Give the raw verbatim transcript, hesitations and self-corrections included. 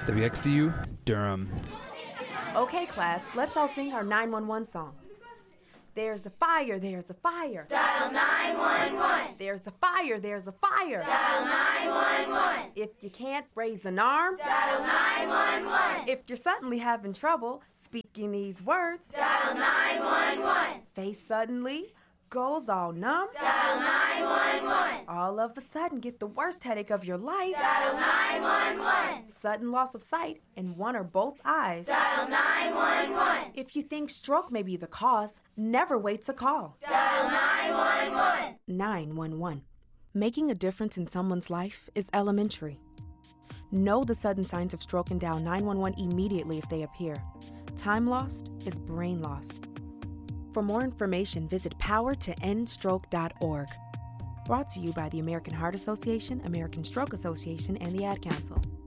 W X D U, Durham. Okay, class, let's all sing our nine one one song. There's a fire, there's a fire. Dial nine one one. There's a fire, there's a fire. Dial nine one one. If you can't raise an arm, Dial nine one one. if you're suddenly having trouble speaking these words, Dial nine one one. face suddenly goes all numb, Dial nine one one. all of a sudden get the worst headache of your life, Dial nine one one. sudden loss of sight in one or both eyes. Dial nine one one. If you think stroke may be the cause, never wait to call Dial nine one one. nine one one. Making a difference in someone's life is elementary. Know the sudden signs of stroke and dial nine one one immediately if they appear. Time lost is brain lost. For more information, visit power to end stroke dot org. Brought to you by the American Heart Association, American Stroke Association, and the Ad Council.